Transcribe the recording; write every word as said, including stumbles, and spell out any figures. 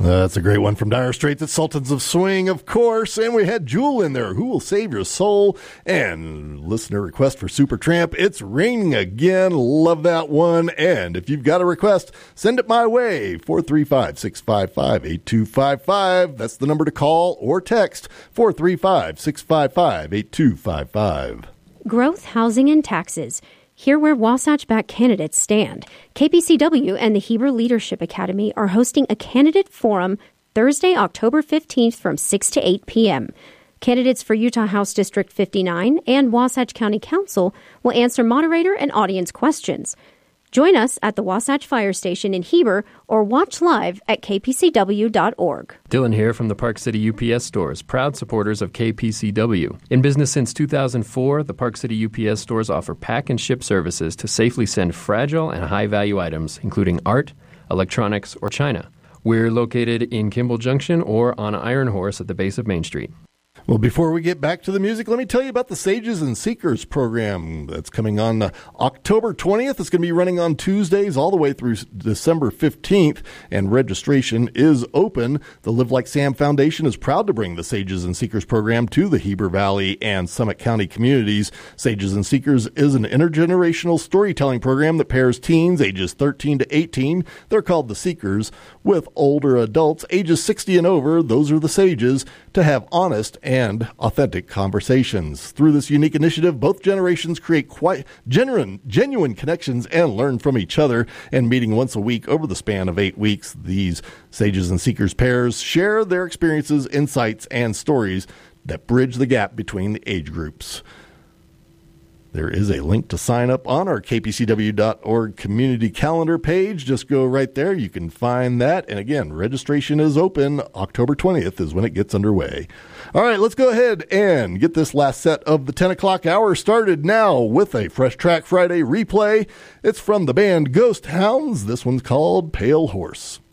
That's a great one from Dire Straits. It's Sultans of Swing, of course. And we had Jewel in there, Who Will Save Your Soul? And listener request for Supertramp, It's Raining Again. Love that one. And if you've got a request, send it my way, four three five, six five five, eight two five five. That's the number to call or text, four three five, six five five, eight two five five. Growth, housing, and taxes. Hear where Wasatch-backed candidates stand. K P C W and the Heber Leadership Academy are hosting a candidate forum Thursday, October fifteenth from six to eight p.m. Candidates for Utah House District fifty-nine and Wasatch County Council will answer moderator and audience questions. Join us at the Wasatch Fire Station in Heber or watch live at k p c w dot org. Dylan here from the Park City U P S stores, proud supporters of K P C W. In business since two thousand four, the Park City U P S stores offer pack and ship services to safely send fragile and high-value items, including art, electronics, or china. We're located in Kimball Junction or on Iron Horse at the base of Main Street. Well, before we get back to the music, let me tell you about the Sages and Seekers program that's coming on uh, October twentieth. It's going to be running on Tuesdays all the way through December fifteenth, and registration is open. The Live Like Sam Foundation is proud to bring the Sages and Seekers program to the Heber Valley and Summit County communities. Sages and Seekers is an intergenerational storytelling program that pairs teens ages thirteen to eighteen. They're called the Seekers, with older adults ages sixty and over. Those are the Sages, to have honest and authentic conversations. Through this unique initiative, both generations create quite genuine, genuine connections and learn from each other. And meeting once a week over the span of eight weeks, these Sages and Seekers pairs share their experiences, insights, and stories that bridge the gap between the age groups. There is a link to sign up on our k p c w dot org community calendar page. Just go right there. You can find that. And again, registration is open. October twentieth is when it gets underway. All right, let's go ahead and get this last set of the ten o'clock hour started now with a Fresh Track Friday replay. It's from the band Ghost Hounds. This one's called Pale Horse.